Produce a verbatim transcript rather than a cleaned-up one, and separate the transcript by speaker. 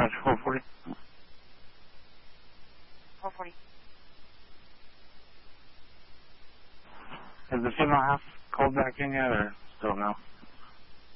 Speaker 1: Roger, four forty.
Speaker 2: four forty.
Speaker 1: Has the female house called back in yet, or still no?